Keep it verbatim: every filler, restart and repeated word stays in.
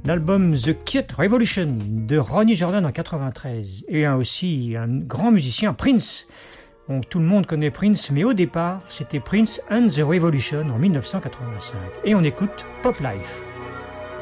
l'album The Kid Revolution de Ronnie Jordan en quatre-vingt-treize, et un, aussi un grand musicien, Prince. Donc, tout le monde connaît Prince, mais au départ, c'était Prince and the Revolution en mille neuf cent quatre-vingt-cinq. Et on écoute Pop Life.